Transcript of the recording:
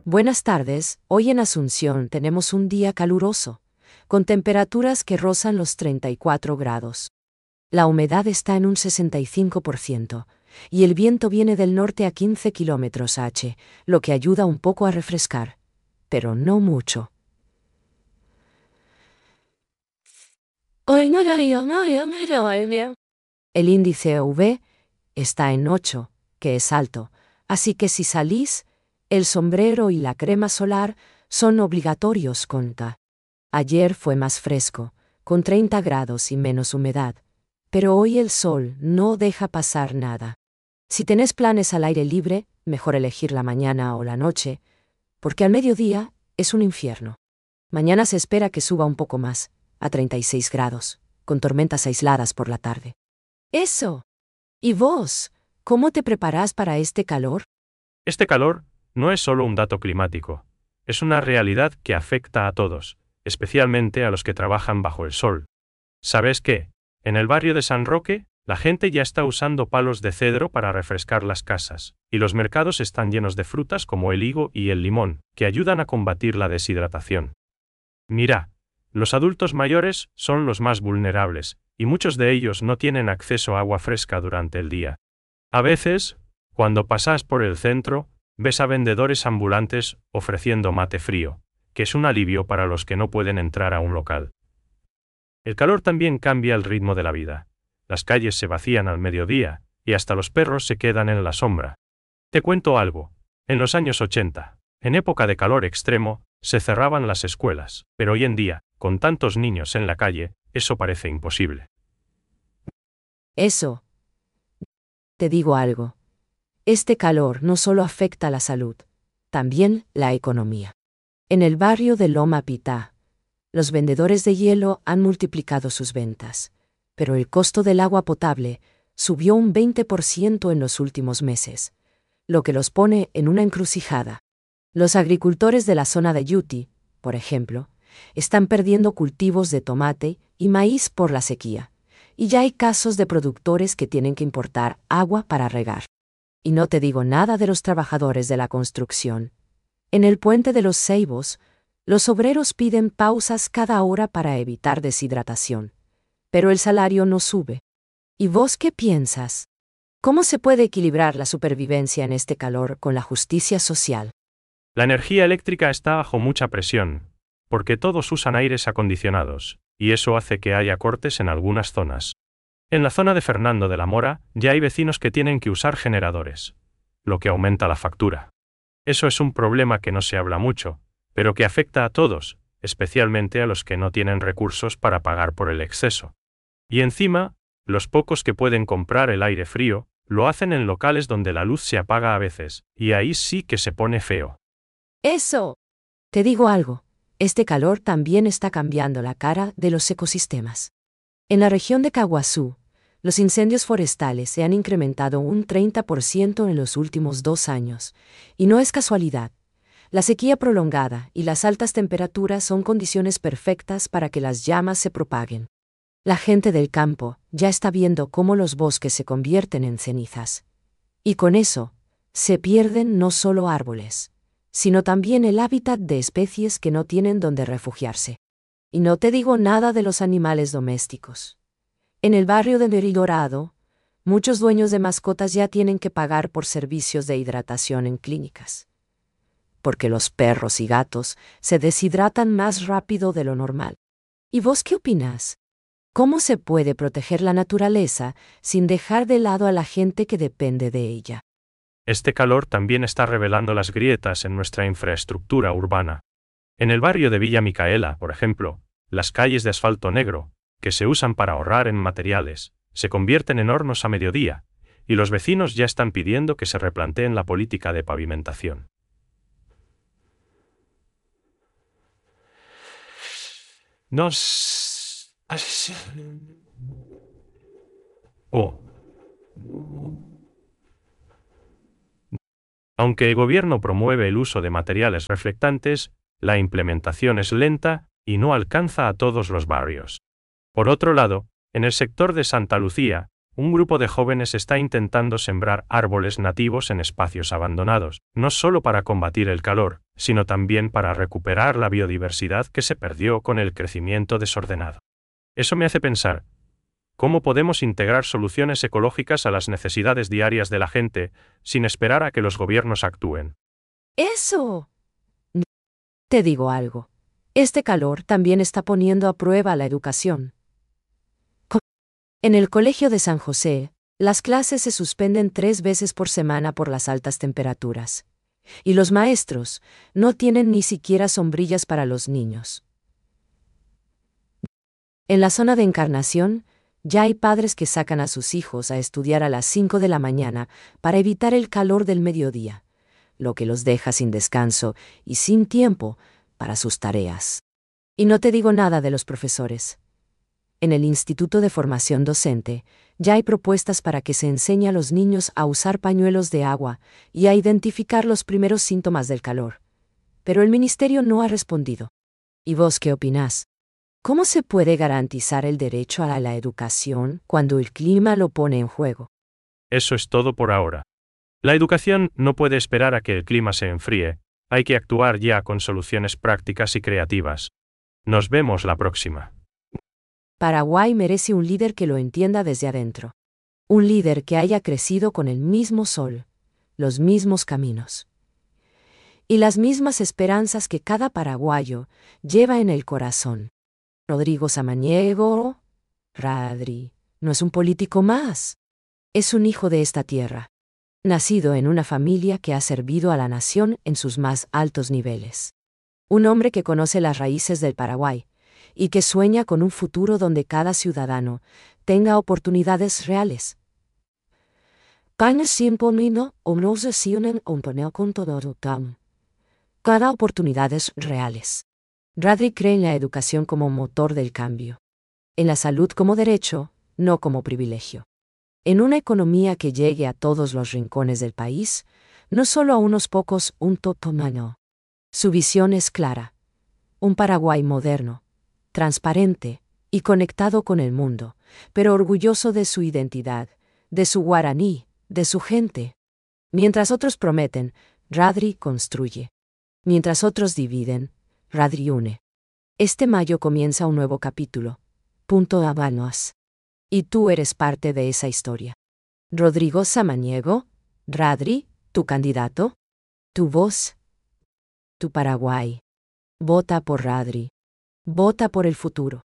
Buenas tardes, hoy en Asunción tenemos un día caluroso, con temperaturas que rozan los 34 grados. La humedad está en un 65%, y el viento viene del norte a 15 km/h, lo que ayuda un poco a refrescar, pero no mucho. El índice UV está en 8, que es alto, así que si salís, el sombrero y la crema solar son obligatorios. Ayer fue más fresco, con 30 grados y menos humedad, pero hoy el sol no deja pasar nada. Si tenés planes al aire libre, mejor elegir la mañana o la noche, porque al mediodía es un infierno. Mañana se espera que suba un poco más, a 36 grados, con tormentas aisladas por la tarde. ¡Eso! ¿Y vos? ¿Cómo te preparás para este calor? Este calor no es solo un dato climático, es una realidad que afecta a todos, especialmente a los que trabajan bajo el sol. ¿Sabes qué? En el barrio de San Roque, la gente ya está usando palos de cedro para refrescar las casas, y los mercados están llenos de frutas como el higo y el limón, que ayudan a combatir la deshidratación. Mira, los adultos mayores son los más vulnerables, y muchos de ellos no tienen acceso a agua fresca durante el día. A veces, cuando pasas por el centro, ves a vendedores ambulantes ofreciendo mate frío, que es un alivio para los que no pueden entrar a un local. El calor también cambia el ritmo de la vida. Las calles se vacían al mediodía, y hasta los perros se quedan en la sombra. Te cuento algo. En los años 80, en época de calor extremo, se cerraban las escuelas, pero hoy en día, con tantos niños en la calle, eso parece imposible. Eso. Te digo algo. Este calor no solo afecta la salud, también la economía. En el barrio de Loma Pitá, los vendedores de hielo han multiplicado sus ventas, pero el costo del agua potable subió un 20% en los últimos meses, lo que los pone en una encrucijada. Los agricultores de la zona de Yuti, por ejemplo, están perdiendo cultivos de tomate y maíz por la sequía, y ya hay casos de productores que tienen que importar agua para regar. Y no te digo nada de los trabajadores de la construcción. En el puente de los Ceibos, los obreros piden pausas cada hora para evitar deshidratación, pero el salario no sube. ¿Y vos qué piensas? ¿Cómo se puede equilibrar la supervivencia en este calor con la justicia social? La energía eléctrica está bajo mucha presión, porque todos usan aires acondicionados, y eso hace que haya cortes en algunas zonas. En la zona de Fernando de la Mora ya hay vecinos que tienen que usar generadores, lo que aumenta la factura. Eso es un problema que no se habla mucho, pero que afecta a todos, especialmente a los que no tienen recursos para pagar por el exceso. Y encima, los pocos que pueden comprar el aire frío, lo hacen en locales donde la luz se apaga a veces, y ahí sí que se pone feo. Eso. Te digo algo, este calor también está cambiando la cara de los ecosistemas. En la región de Caguazú, los incendios forestales se han incrementado un 30% en los últimos 2 años, y no es casualidad. La sequía prolongada y las altas temperaturas son condiciones perfectas para que las llamas se propaguen. La gente del campo ya está viendo cómo los bosques se convierten en cenizas. Y con eso, se pierden no solo árboles, sino también el hábitat de especies que no tienen donde refugiarse. Y no te digo nada de los animales domésticos. En el barrio de Meridorado, muchos dueños de mascotas ya tienen que pagar por servicios de hidratación en clínicas, porque los perros y gatos se deshidratan más rápido de lo normal. ¿Y vos qué opinás? ¿Cómo se puede proteger la naturaleza sin dejar de lado a la gente que depende de ella? Este calor también está revelando las grietas en nuestra infraestructura urbana. En el barrio de Villa Micaela, por ejemplo, las calles de asfalto negro, que se usan para ahorrar en materiales, se convierten en hornos a mediodía, y los vecinos ya están pidiendo que se replanteen la política de pavimentación. Aunque el gobierno promueve el uso de materiales reflectantes, la implementación es lenta y no alcanza a todos los barrios. Por otro lado, en el sector de Santa Lucía, Un grupo de jóvenes está intentando sembrar árboles nativos en espacios abandonados, no solo para combatir el calor, sino también para recuperar la biodiversidad que se perdió con el crecimiento desordenado. Eso me hace pensar, ¿cómo podemos integrar soluciones ecológicas a las necesidades diarias de la gente, sin esperar a que los gobiernos actúen? ¡Eso! Te digo algo. Este calor también está poniendo a prueba la educación. En el Colegio de San José, las clases se suspenden 3 veces por semana por las altas temperaturas. Y los maestros no tienen ni siquiera sombrillas para los niños. En la zona de Encarnación, ya hay padres que sacan a sus hijos a estudiar a las 5 de la mañana para evitar el calor del mediodía, lo que los deja sin descanso y sin tiempo para sus tareas. Y no te digo nada de los profesores. En el Instituto de Formación Docente, ya hay propuestas para que se enseñe a los niños a usar pañuelos de agua y a identificar los primeros síntomas del calor. Pero el ministerio no ha respondido. ¿Y vos qué opinás? ¿Cómo se puede garantizar el derecho a la educación cuando el clima lo pone en juego? Eso es todo por ahora. La educación no puede esperar a que el clima se enfríe, hay que actuar ya con soluciones prácticas y creativas. Nos vemos la próxima. Paraguay merece un líder que lo entienda desde adentro. Un líder que haya crecido con el mismo sol, los mismos caminos y las mismas esperanzas que cada paraguayo lleva en el corazón. Rodrigo Samaniego, Radri, no es un político más. Es un hijo de esta tierra, nacido en una familia que ha servido a la nación en sus más altos niveles. Un hombre que conoce las raíces del Paraguay y que sueña con un futuro donde cada ciudadano tenga oportunidades reales. Cada oportunidades reales. Radri cree en la educación como motor del cambio. En la salud como derecho, no como privilegio. En una economía que llegue a todos los rincones del país, no solo a unos pocos, un totomano. Su visión es clara. Un Paraguay moderno, transparente y conectado con el mundo, pero orgulloso de su identidad, de su guaraní, de su gente. Mientras otros prometen, Radri construye. Mientras otros dividen, Radri une. Este mayo comienza un nuevo capítulo. Punto Habanos. Y tú eres parte de esa historia. Rodrigo Samaniego, Radri, tu candidato, tu voz, tu Paraguay. Vota por Radri. Vota por el futuro.